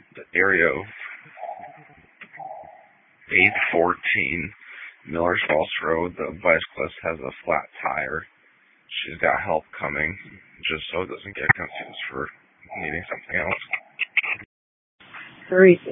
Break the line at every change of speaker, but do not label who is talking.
the area of 814 Millers Falls Road. The bicyclist has a flat tire. She's got help coming, just so it doesn't get confused for needing something else.
Hurry,